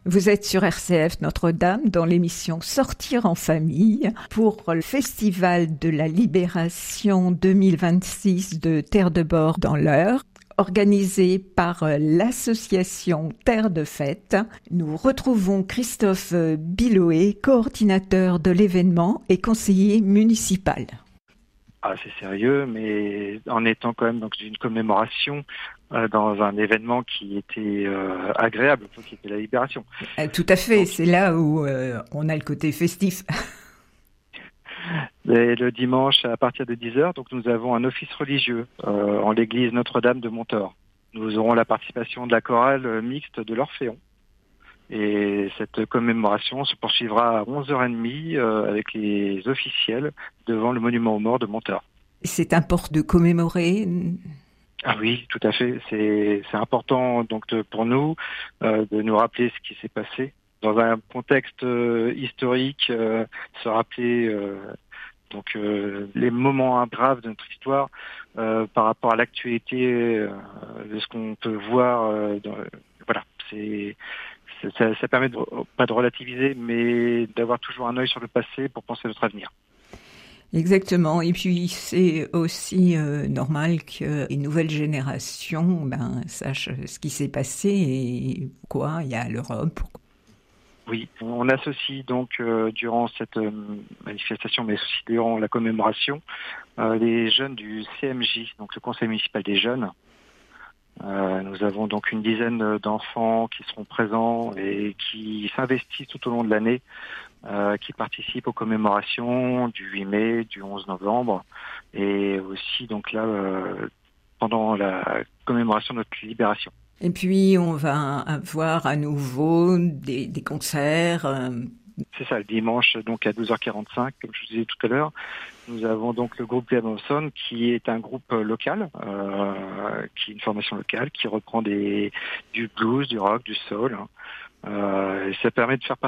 Vous êtes sur RCF Notre-Dame dans l'émission Sortir en famille pour le Festival de la Libération 2026 de Terre de Bord dans l'Eure, organisé par l'association Terre de Fête. Nous retrouvons Christophe Biloé, coordinateur de l'événement et conseiller municipal. Ah, c'est sérieux, mais en étant quand même donc une commémoration dans un événement qui était agréable, qui était la Libération. Tout à fait, Donc, c'est là où on a le côté festif. le dimanche à partir de 10h, donc nous avons un office religieux en l'église Notre-Dame de Monthort. Nous aurons la participation de la chorale mixte de l'Orphéon. Et cette commémoration se poursuivra à 11h30 avec les officiels devant le monument aux morts de Monthort. C'est important de commémorer. Ah oui, tout à fait. C'est important donc pour nous de nous rappeler ce qui s'est passé dans un contexte historique, se rappeler donc les moments graves de notre histoire par rapport à l'actualité de ce qu'on peut voir. Voilà, ça permet pas de relativiser, mais d'avoir toujours un œil sur le passé pour penser à notre avenir. Exactement. Et puis, c'est aussi normal que les nouvelles générations sachent ce qui s'est passé et pourquoi il y a l'Europe. Oui, on associe donc durant cette manifestation, mais aussi durant la commémoration, les jeunes du CMJ, donc le Conseil municipal des jeunes. Nous avons donc une dizaine d'enfants qui seront présents et qui s'investissent tout au long de l'année, qui participent aux commémorations du 8 mai, du 11 novembre et aussi donc là pendant la commémoration de notre libération. Et puis on va avoir à nouveau des concerts. C'est ça, le dimanche donc à 12h45, comme je vous disais tout à l'heure. Nous avons donc le groupe Glamson qui est un groupe local, qui est une formation locale, qui reprend du blues, du rock, du soul. Et ça permet de faire